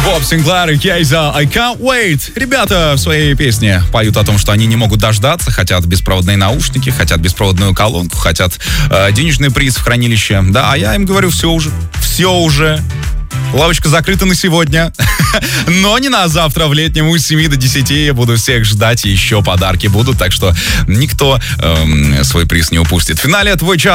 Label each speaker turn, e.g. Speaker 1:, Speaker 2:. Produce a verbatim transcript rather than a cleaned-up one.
Speaker 1: Боб Синклер и Кейза I Can't Wait. Ребята в своей песне поют о том, что они не могут дождаться, хотят беспроводные наушники, хотят беспроводную колонку, хотят э, денежный приз в хранилище. Да, а я им говорю, все уже, все уже. Лавочка закрыта на сегодня, но не на завтра. В летнем с семи до десяти я буду всех ждать, и еще подарки будут, так что никто эм, свой приз не упустит. В финале твой час.